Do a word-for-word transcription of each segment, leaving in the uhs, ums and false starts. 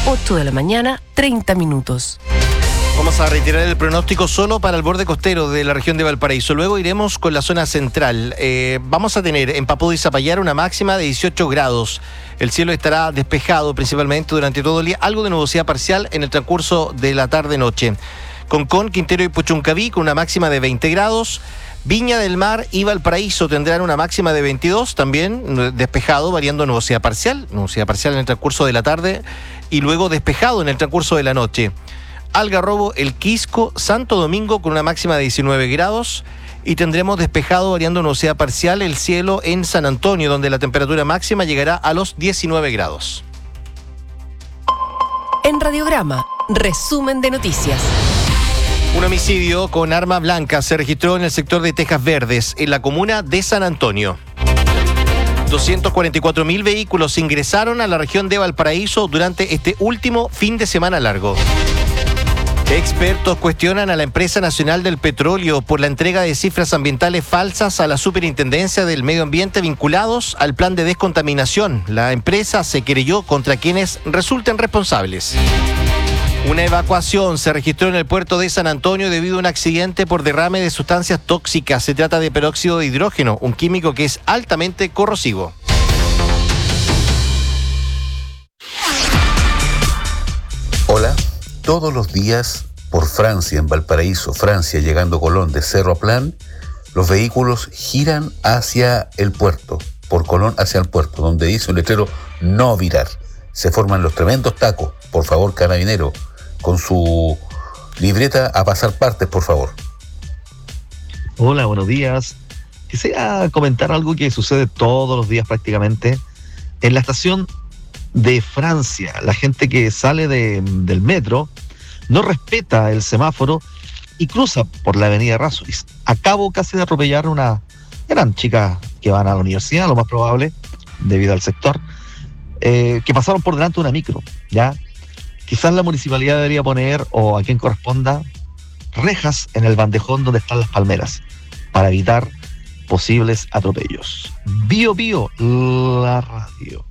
ocho de la mañana, treinta minutos. Vamos a retirar el pronóstico solo para el borde costero de la región de Valparaíso. Luego iremos con la zona central. Eh, vamos a tener en Papúa y Zapallar una máxima de dieciocho grados. El cielo estará despejado principalmente durante todo el día. Algo de nubosidad parcial en el transcurso de la tarde-noche. Concón, Quintero y Puchuncaví con una máxima de veinte grados. Viña del Mar y Valparaíso tendrán una máxima de veintidós, también despejado, variando nubosidad parcial. Nubosidad parcial en el transcurso de la tarde y luego despejado en el transcurso de la noche. Algarrobo, El Quisco, Santo Domingo con una máxima de diecinueve grados y tendremos despejado variando nubosidad parcial el cielo en San Antonio, donde la temperatura máxima llegará a los diecinueve grados. En Radiograma, resumen de noticias. Un homicidio con arma blanca se registró en el sector de Tejas Verdes, en la comuna de San Antonio. doscientos cuarenta y cuatro mil vehículos ingresaron a la región de Valparaíso durante este último fin de semana largo. Expertos cuestionan a la Empresa Nacional del Petróleo por la entrega de cifras ambientales falsas a la Superintendencia del Medio Ambiente vinculados al plan de descontaminación. La empresa se querelló contra quienes resulten responsables. Una evacuación se registró en el puerto de San Antonio debido a un accidente por derrame de sustancias tóxicas. Se trata de peróxido de hidrógeno, un químico que es altamente corrosivo. Hola. Todos los días por Francia, en Valparaíso, Francia, llegando a Colón de Cerro a Plan, los vehículos giran hacia el puerto, por Colón hacia el puerto, donde dice un letrero no virar. Se forman los tremendos tacos. Por favor, carabinero, con su libreta a pasar partes, por favor. Hola, buenos días. Quisiera comentar algo que sucede todos los días prácticamente en la estación de Francia. La gente que sale de, del metro no respeta el semáforo y cruza por la avenida Errázuriz. Acabo casi de atropellar una... Eran chicas que van a la universidad, lo más probable, debido al sector, eh, que pasaron por delante de una micro, ¿ya? Quizás la municipalidad debería poner, o a quien corresponda, rejas en el bandejón donde están las palmeras, para evitar posibles atropellos. Bio Bio, la radio.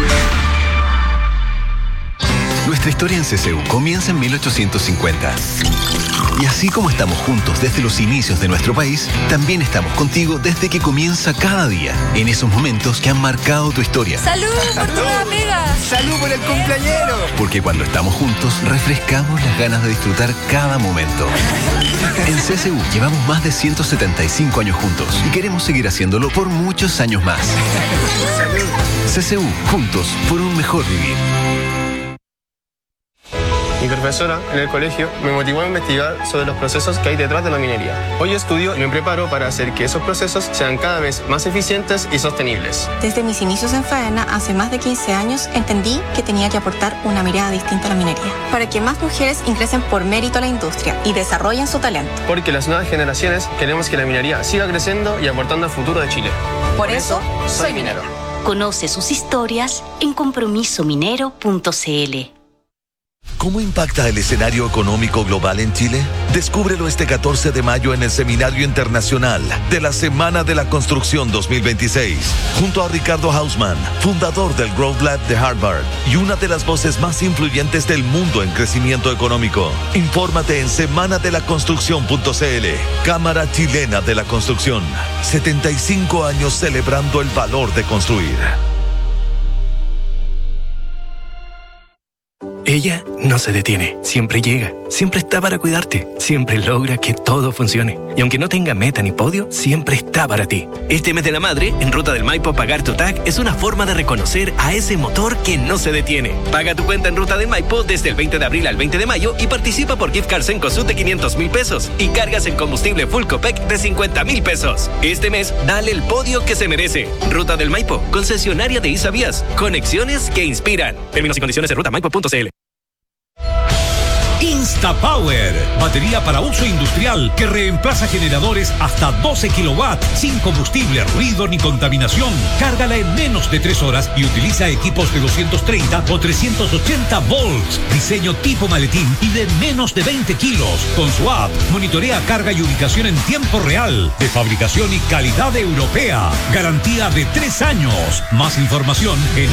Nuestra historia en C C U comienza en mil ochocientos cincuenta. Y así como estamos juntos desde los inicios de nuestro país, también estamos contigo desde que comienza cada día, en esos momentos que han marcado tu historia. ¡Salud por tu amiga! ¡Salud por el cumpleañero! Porque cuando estamos juntos, refrescamos las ganas de disfrutar cada momento. En C C U llevamos más de ciento setenta y cinco años juntos y queremos seguir haciéndolo por muchos años más. ¡Salud! C C U, juntos por un mejor vivir. Mi profesora en el colegio me motivó a investigar sobre los procesos que hay detrás de la minería. Hoy estudio y me preparo para hacer que esos procesos sean cada vez más eficientes y sostenibles. Desde mis inicios en Faena, hace más de quince años, entendí que tenía que aportar una mirada distinta a la minería, para que más mujeres ingresen por mérito a la industria y desarrollen su talento. Porque las nuevas generaciones queremos que la minería siga creciendo y aportando al futuro de Chile. Por eso, soy minero. Conoce sus historias en compromiso minero punto c l. ¿Cómo impacta el escenario económico global en Chile? Descúbrelo este catorce de mayo en el Seminario Internacional de la Semana de la Construcción dos mil veintiséis, junto a Ricardo Hausmann, fundador del Growth Lab de Harvard y una de las voces más influyentes del mundo en crecimiento económico. Infórmate en semana de la construcción punto c l. Cámara Chilena de la Construcción. setenta y cinco años celebrando el valor de construir. Ella no se detiene, siempre llega, siempre está para cuidarte, siempre logra que todo funcione. Y aunque no tenga meta ni podio, siempre está para ti. Este mes de la madre, en Ruta del Maipo, pagar tu T A C es una forma de reconocer a ese motor que no se detiene. Paga tu cuenta en Ruta del Maipo desde el veinte de abril al veinte de mayo y participa por gift cards en Cosut de quinientos mil pesos y cargas en combustible Full Copec de cincuenta mil pesos. Este mes, dale el podio que se merece. Ruta del Maipo, concesionaria de Isavías. Conexiones que inspiran. Términos y condiciones en ruta maipo punto c l. InstaPower, batería para uso industrial que reemplaza generadores hasta doce kilowatts sin combustible, ruido ni contaminación. Cárgala en menos de tres horas y utiliza equipos de doscientos treinta o trescientos ochenta volts. Diseño tipo maletín y de menos de veinte kilos. Con su app, monitorea carga y ubicación en tiempo real. De fabricación y calidad europea. Garantía de tres años. Más información en